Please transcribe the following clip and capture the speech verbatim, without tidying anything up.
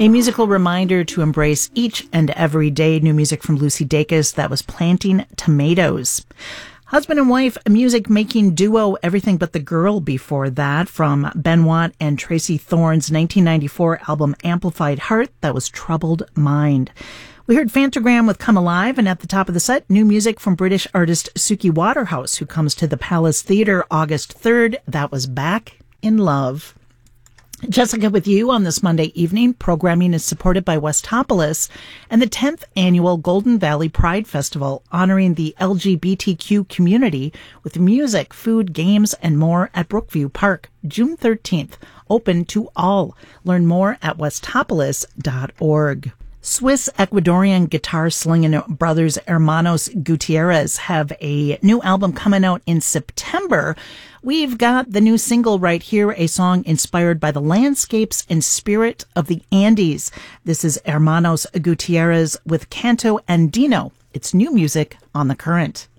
A musical reminder to embrace each and every day. New music from Lucy Dacus. That was Planting Tomatoes. Husband and wife music-making duo Everything But the Girl before that, from Ben Watt and Tracy Thorn's nineteen ninety-four album Amplified Heart. That was Troubled Mind. We heard Phantogram with Come Alive, and at the top of the set, new music from British artist Suki Waterhouse, who comes to the Palace Theatre August third. That was Back in Love. Jessica with you on this Monday evening. Programming is supported by Westopolis and the tenth Annual Golden Valley Pride Festival, honoring the L G B T Q community with music, food, games, and more at Brookview Park, June thirteenth. Open to all. Learn more at westopolis dot org. Swiss Ecuadorian guitar slinging brothers Hermanos Gutierrez have a new album coming out in September. We've got the new single right here, a song inspired by the landscapes and spirit of the Andes. This is Hermanos Gutierrez with Canto Andino. It's new music on The Current.